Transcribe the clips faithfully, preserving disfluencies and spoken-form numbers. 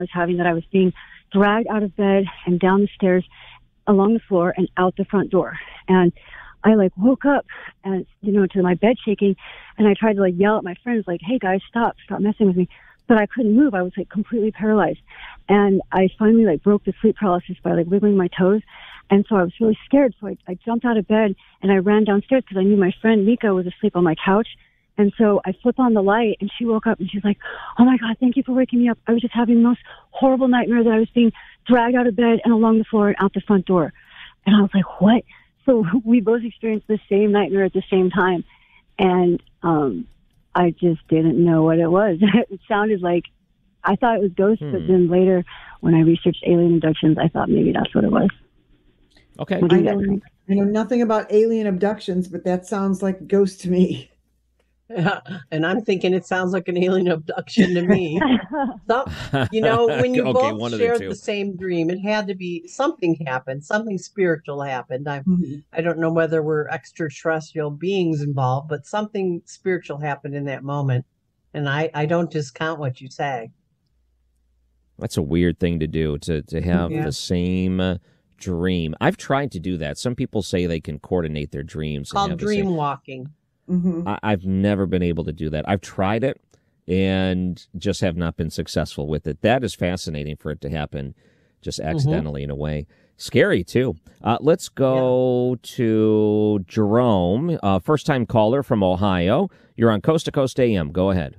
was having that I was being dragged out of bed and down the stairs, along the floor, and out the front door. And I like woke up and, you know, to my bed shaking, and I tried to like yell at my friends, like, hey guys, stop, stop messing with me. But I couldn't move. I was like completely paralyzed. And I finally like broke the sleep paralysis by like wiggling my toes. And so I was really scared. So I, I jumped out of bed and I ran downstairs because I knew my friend Mika was asleep on my couch. And so I flipped on the light and she woke up and she's like, oh my God, thank you for waking me up. I was just having the most horrible nightmare that I was being dragged out of bed and along the floor and out the front door. And I was like, what? So we both experienced the same nightmare at the same time. And um, I just didn't know what it was. It sounded like, I thought it was ghosts, hmm. but then later when I researched alien abductions, I thought maybe that's what it was. Okay. I know, I know nothing about alien abductions, but that sounds like a ghost to me. Yeah, and I'm thinking it sounds like an alien abduction to me. Some, you know, when you okay, both shared the, the same dream, it had to be something happened, something spiritual happened. I mm-hmm. I don't know whether we're extraterrestrial beings involved, but something spiritual happened in that moment, and I, I don't discount what you say. That's a weird thing to do, to to have yeah. the same uh, dream. I've tried to do that. Some people say they can coordinate their dreams. It's called dream same... walking. Mm-hmm. I, I've never been able to do that. I've tried it and just have not been successful with it. That is fascinating for it to happen just accidentally mm-hmm. in a way. Scary, too. Uh, let's go yeah. to Jerome, uh, first-time caller from Ohio. You're on Coast to Coast A M. Go ahead.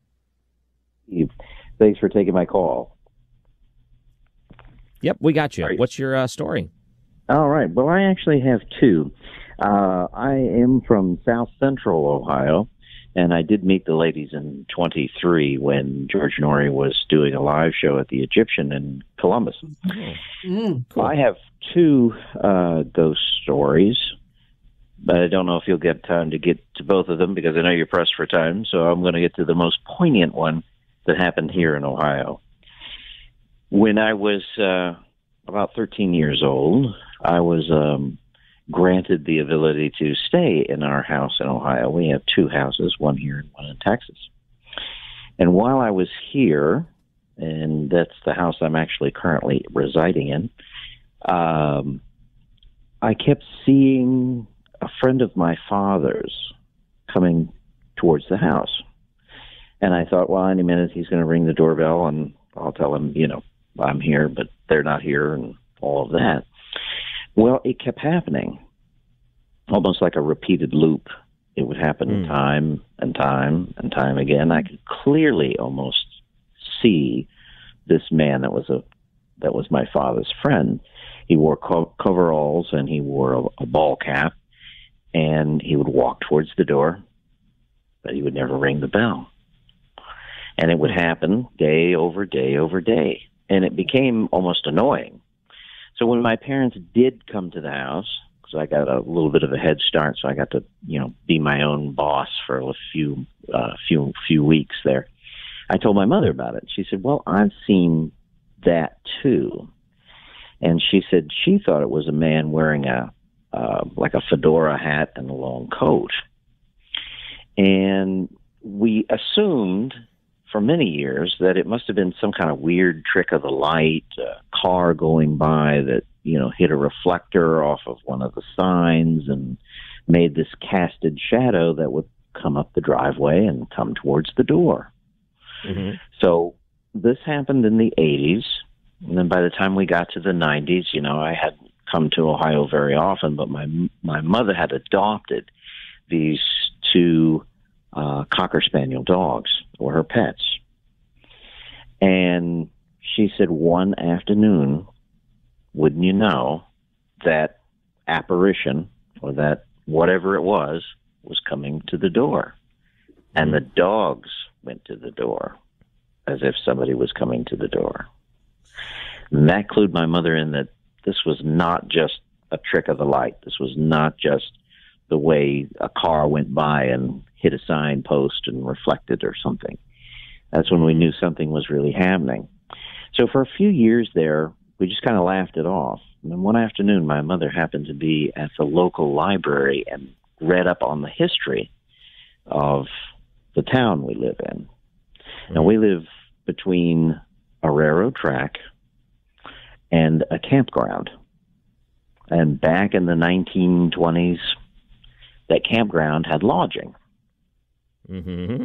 Thanks for taking my call. Yep, we got you. you? What's your uh, story? All right. Well, I actually have two. Uh, I am from South Central Ohio, and I did meet the ladies in twenty-three when George Norrie was doing a live show at the Egyptian in Columbus. Oh. Mm, cool. I have two uh, ghost stories, but I don't know if you'll get time to get to both of them because I know you're pressed for time, so I'm going to get to the most poignant one that happened here in Ohio. When I was uh, about thirteen years old, I was... Um, granted the ability to stay in our house in Ohio. We have two houses, one here and one in Texas. And while I was here, and that's the house I'm actually currently residing in, um, I kept seeing a friend of my father's coming towards the house. And I thought, well, any minute he's going to ring the doorbell and I'll tell him, you know, I'm here, but they're not here and all of that. Well, it kept happening, almost like a repeated loop. It would happen mm. time and time and time again. I could clearly almost see this man that was a that was my father's friend. He wore co- coveralls and he wore a, a ball cap, and he would walk towards the door, but he would never ring the bell. And it would happen day over day over day, and it became almost annoying. So when my parents did come to the house, because I got a little bit of a head start, so I got to, you know, be my own boss for a few, uh, few, few weeks there. I told my mother about it. She said, "Well, I've seen that too," and she said she thought it was a man wearing a, uh, like a fedora hat and a long coat, and we assumed for many years that it must have been some kind of weird trick of the light, a car going by that, you know, hit a reflector off of one of the signs and made this casted shadow that would come up the driveway and come towards the door. Mm-hmm. So this happened in the eighties. And then by the time we got to the nineties, you know, I hadn't come to Ohio very often, but my, my mother had adopted these two Uh, Cocker Spaniel dogs were her pets. And she said one afternoon, wouldn't you know, that apparition, or that whatever it was, was coming to the door. And the dogs went to the door, as if somebody was coming to the door. And that clued my mother in that this was not just a trick of the light. This was not just the way a car went by and hit a signpost and reflected or something. That's when we knew something was really happening. So for a few years there, we just kind of laughed it off. And then one afternoon, my mother happened to be at the local library and read up on the history of the town we live in. Now, we live between a railroad track, and a campground. And back in the nineteen twenties, that campground had lodging. Mm-hmm.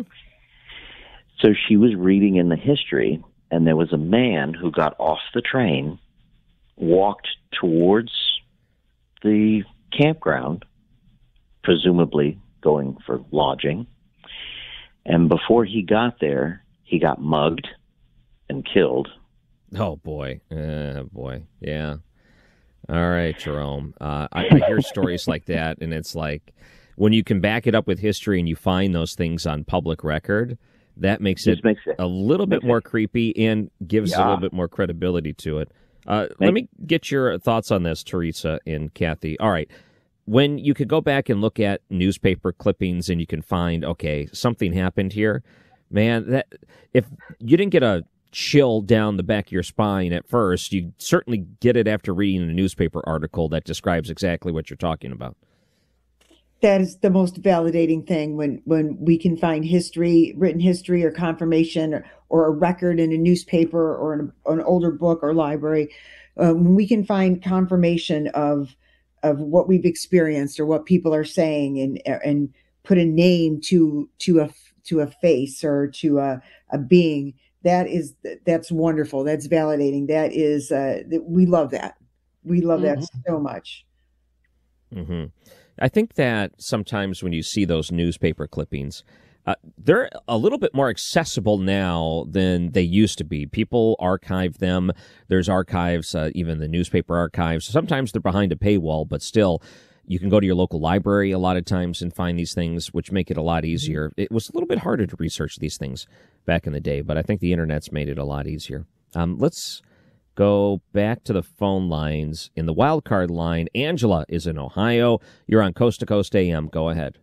So she was reading in the history, and there was a man who got off the train, walked towards the campground, presumably going for lodging. And before he got there, he got mugged and killed. Oh, boy. Uh, boy. Yeah. All right, Jerome. Uh, I, I hear stories like that, and it's like when you can back it up with history and you find those things on public record, that makes it, makes it a little bit more it. creepy and gives Yeah. a little bit more credibility to it. Uh, let me get your thoughts on this, Teresa and Kathy. All right. When you could go back and look at newspaper clippings and you can find, okay, something happened here, man, that if you didn't get a chill down the back of your spine at first, you certainly get it after reading a newspaper article that describes exactly what you're talking about. That is the most validating thing when, when we can find history, written history or confirmation or, or a record in a newspaper or an, an older book or library. Uh, when we can find confirmation of of what we've experienced or what people are saying and and put a name to to a to a face or to a, a being, that is that's wonderful. That's validating. That is uh, we love that. We love Mm-hmm. that so much. Mm-hmm. I think that sometimes when you see those newspaper clippings, uh, they're a little bit more accessible now than they used to be. People archive them. There's archives, uh, even the newspaper archives. Sometimes they're behind a paywall, but still, you can go to your local library a lot of times and find these things, which make it a lot easier. It was a little bit harder to research these things back in the day, but I think the internet's made it a lot easier. Um, let's go back to the phone lines. In the wild card line, Angela is in Ohio. You're on Coast to Coast A M. Go ahead.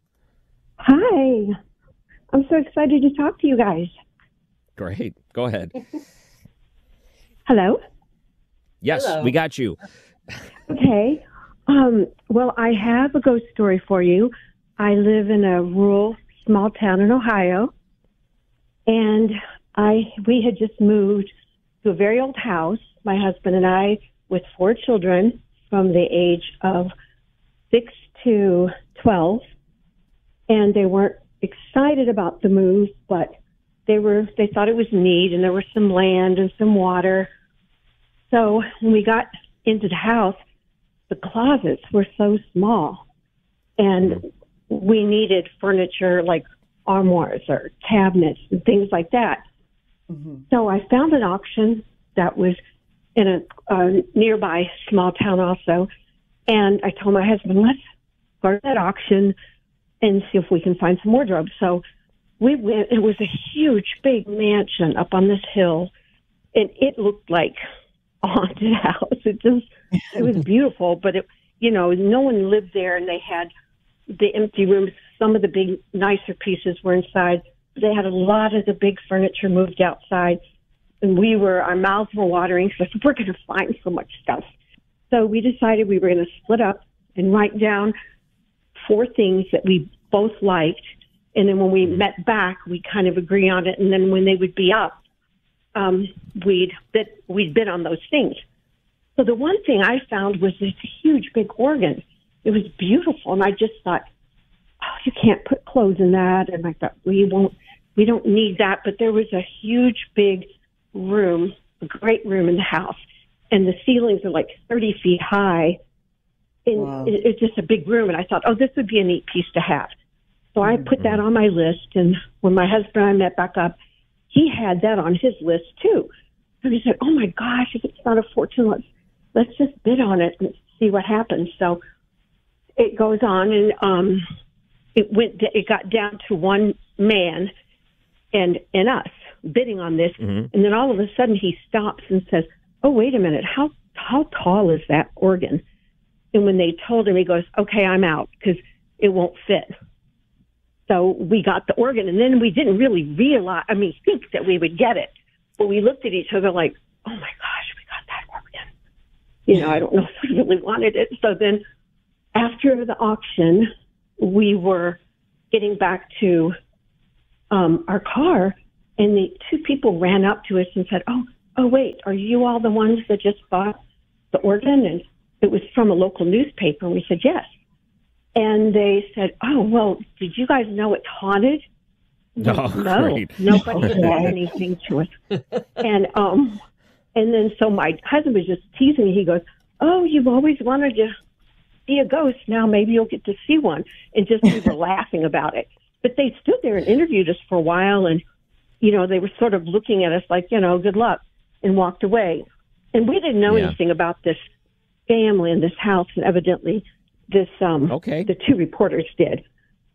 Hi. I'm so excited to talk to you guys. Great. Go ahead. Hello? Yes, Hello. we got you. Okay. Um, well, I have a ghost story for you. I live in a rural small town in Ohio, and I we had just moved to a very old house, my husband and I, with four children from the age of six to twelve, and they weren't excited about the move, but they were they thought it was neat, and there was some land and some water. So when we got into the house, the closets were so small, and we needed furniture like armoires or cabinets and things like that. Mm-hmm. So I found an auction that was in a, a nearby small town also, and I told my husband, let's go to that auction and see if we can find some wardrobes. So we went. It was a huge, big mansion up on this hill, and it looked like a haunted house. It just, it was beautiful, but it, you know, no one lived there, and they had the empty rooms. Some of the big, nicer pieces were inside. They had a lot of the big furniture moved outside, and we were, our mouths were watering, so we're going to find so much stuff. So we decided we were going to split up and write down four things that we both liked, and then when we met back, we kind of agree on it, and then when they would be up, um, we'd bid, we'd bid on those things. So the one thing I found was this huge, big organ. It was beautiful, and I just thought, oh, you can't put clothes in that, and I thought, we won't, we don't need that, but there was a huge, big room, a great room in the house, and the ceilings are like thirty feet high, and Wow. it, it's just a big room, and I thought, oh, this would be a neat piece to have. So I put that on my list, and when my husband and I met back up, he had that on his list too. So he said, oh my gosh, if it's not a fortune, let's, let's just bid on it and see what happens. So it goes on, and um, it went, it got down to one man and, and us bidding on this. Mm-hmm. And then all of a sudden he stops and says, oh, wait a minute, how, how tall is that organ? And when they told him, he goes, okay, I'm out because it won't fit. So we got the organ, and then we didn't really realize, I mean, think that we would get it. But we looked at each other like, oh, my gosh, we got that organ. You know, I don't know if we really wanted it. So then after the auction, we were getting back to um, our car, And the two people ran up to us and said, oh, oh, wait, are you all the ones that just bought the organ? And it was from a local newspaper. And we said, yes. And they said, oh, well, did you guys know it's haunted? Oh, no, great. nobody said anything to us. And um, and then so my husband was just teasing me. He goes, oh, you've always wanted to see a ghost. Now maybe you'll get to see one. And just we were laughing about it. But they stood there and interviewed us for a while. And, you know, they were sort of looking at us like, you know, good luck, and walked away. And we didn't know Yeah. anything about this family and this house. And evidently this um, Okay. the two reporters did.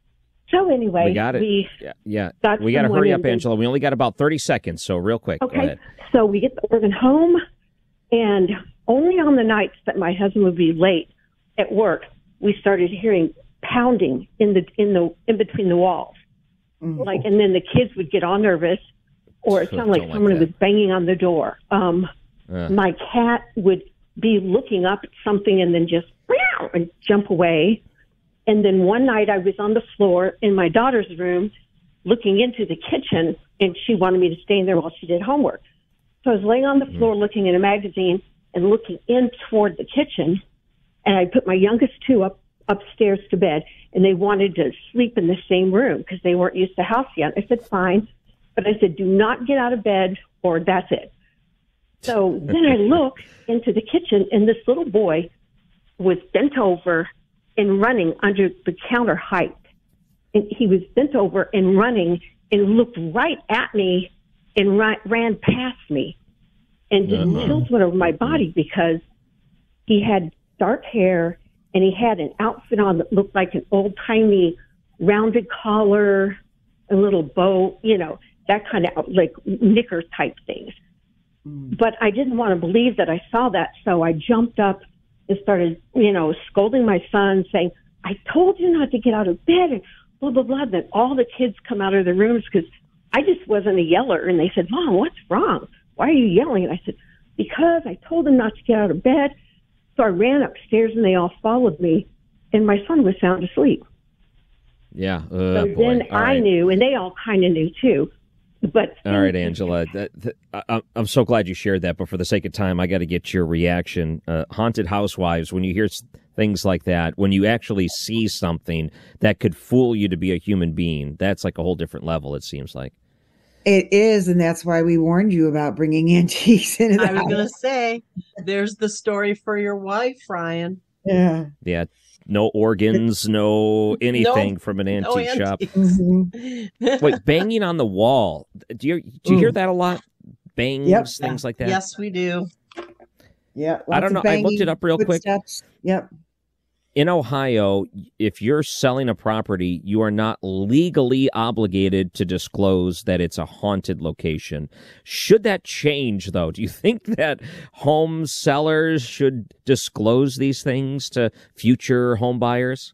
So anyway, We got it. we yeah, yeah. got we got to someone hurry in up, the- Angela. We only got about thirty seconds, so real quick. Go Okay, ahead. so we get the organ home, and only on the nights that my husband would be late at work, we started hearing pounding in the in the in between the walls. Mhm. Like, and then the kids would get all nervous, or it sounded like Don't like someone that. was banging on the door. Um, Uh, my cat would be looking up at something and then just meow and jump away. And then one night I was on the floor in my daughter's room looking into the kitchen, and she wanted me to stay in there while she did homework. So I was laying on the floor looking at a magazine and looking in toward the kitchen, and I put my youngest two up upstairs to bed, and they wanted to sleep in the same room because they weren't used to house yet. I said, fine. But I said, do not get out of bed or that's it. So then I look into the kitchen, and this little boy was bent over and running under the counter height. And he was bent over and running and looked right at me and ri- ran past me. And just Uh-huh. chills went over my body because he had dark hair and he had an outfit on that looked like an old-timey rounded collar, a little bow, you know, that kind of like knicker type things. But I didn't want to believe that I saw that, so I jumped up and started, you know, scolding my son, saying, I told you not to get out of bed, and blah, blah, blah. Then all the kids come out of their rooms because I just wasn't a yeller. And they said, Mom, what's wrong? Why are you yelling? And I said, because I told them not to get out of bed. So I ran upstairs, and they all followed me, and my son was sound asleep. yeah. Uh, So boy. then All I right. knew, and they all kind of knew too. But All right, Angela. That, that, I, I'm so glad you shared that, but for the sake of time, I got to get your reaction. Uh, haunted housewives, when you hear s- things like that, when you actually see something that could fool you to be a human being, that's like a whole different level, it seems like. It is, and that's why we warned you about bringing antiques into the I was house. going to say, there's the story for your wife, Ryan. Yeah. Yeah. No organs, no anything from an No antique shop. antiques. Mhm. Wait, banging on the wall. Do you do you hear that a lot? Bangs, Yep. things like that? Yes, we do. Yeah. I don't lots of know. I looked banging, it up real quick. footsteps. Yep. In Ohio, if you're selling a property, you are not legally obligated to disclose that it's a haunted location. Should that change, though? Do you think that home sellers should disclose these things to future home buyers?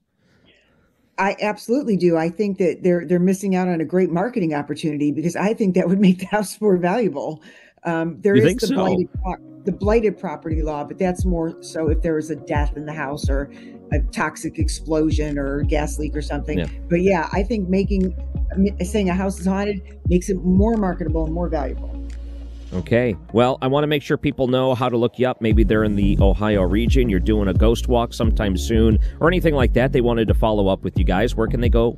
I absolutely do. I think that they're they're missing out on a great marketing opportunity because I think that would make the house more valuable. Um, there You is think the so? blighted pro- the blighted property law, but that's more so if there was a death in the house or a toxic explosion or a gas leak or something. Yeah. But yeah, I think making saying a house is haunted makes it more marketable and more valuable. Okay. Well, I want to make sure people know how to look you up. Maybe they're in the Ohio region. You're doing a ghost walk sometime soon or anything like that. They wanted to follow up with you guys. Where can they go?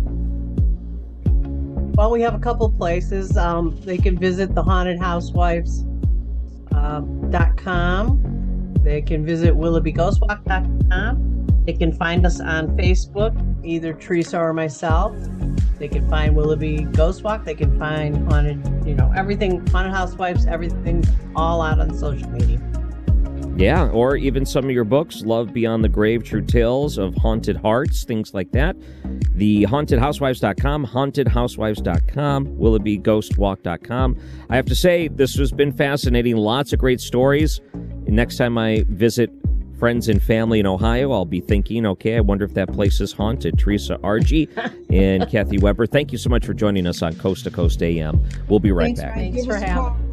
Well, we have a couple places. Um, they can visit the haunted housewives dot com. They can visit willoughby ghost walk dot com. They can find us on Facebook, either Teresa or myself. They can find Willoughby Ghost Walk. They can find haunted, you know, everything, haunted housewives, everything, all out on social media. Yeah, or even some of your books, Love Beyond the Grave, True Tales of Haunted Hearts, things like that. The haunted housewives dot com, haunted housewives dot com, willoughby ghost walk dot com. I have to say, this has been fascinating. Lots of great stories. And next time I visit friends and family in Ohio, I'll be thinking, okay, I wonder if that place is haunted. Teresa Argy and Kathy Weber, thank you so much for joining us on Coast to Coast A M. We'll be right Thanks, back. Ryan. Thanks Give for us a having call.